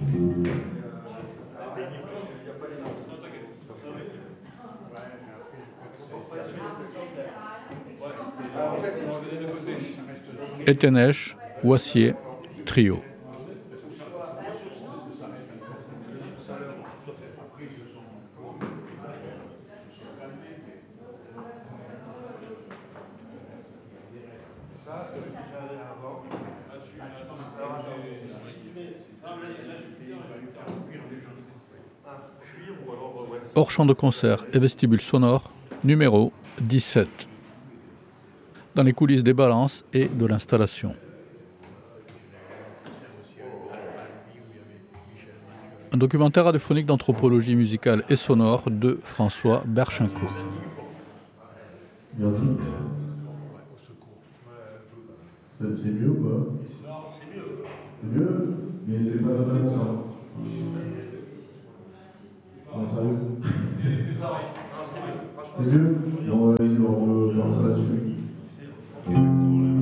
Etenesh, Wassier, Trio. Hors champ de concert et vestibule sonore, numéro 17. Dans les coulisses des balances et de l'installation. Un documentaire radiophonique d'anthropologie musicale et sonore de François Berchenko. C'est mieux ou pas? C'est mieux, mais c'est pas totalement ça. Non, sérieux? C'est mieux? Bon, vas-y, on